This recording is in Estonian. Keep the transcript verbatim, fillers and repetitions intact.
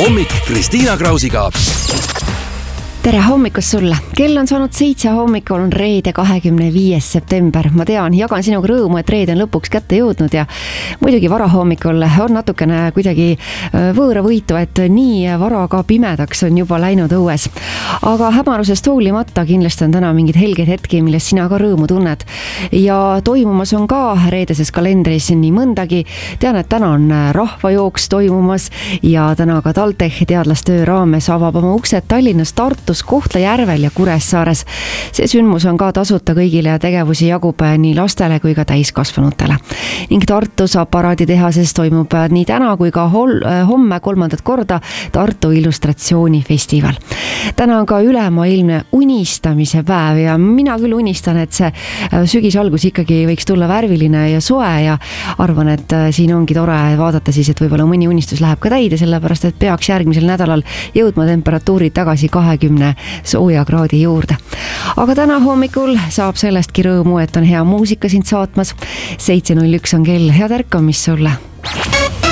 hommik Kristiina Krausiga. Tere hommikust sulle! Kell on saanud seitse hommikul, on reede kahekümne viies september. Ma tean, jagan sinuga rõõmu, et reede on lõpuks kätte jõudnud ja muidugi varahommikul on natukene kuidagi võõra võitu, et nii vara ka pimedaks on juba läinud õues. Aga hämarusest hoolimata kindlasti on täna mingid helged hetki, millest sina ka rõõmu tunned. Ja toimumas on ka reedeses kalendris nii mõndagi. Tean, et täna on rahvajooks toimumas ja täna ka TalTechi teadlastöö raames avab oma uksed Tallinnas, Tartus, Kohtla-Järvel ja Kuressaares. See sündmus on ka tasuta kõigile ja tegevusi jagub nii lastele kui ka täiskasvanutele. Ning Tartus aparaaditehases toimub nii täna kui ka hol- homme kolmandat korda Tartu illustratsioonifestival. Täna on ka ülemaailmne unistamise päev ja mina küll unistan, et see sügisalgus ikkagi võiks tulla värviline ja soe ja arvan, et siin ongi tore vaadata siis, et võib-olla mõni unistus läheb ka täide, sellepärast et peaks järgmisel nädalal jõudma temperatuurid tagasi kahekümne sooja kraadi juurde. Aga täna hommikul saab sellestki rõõmu, et on hea muusika sind saatmas. seitse null üks on kell, head ärkamist sulle!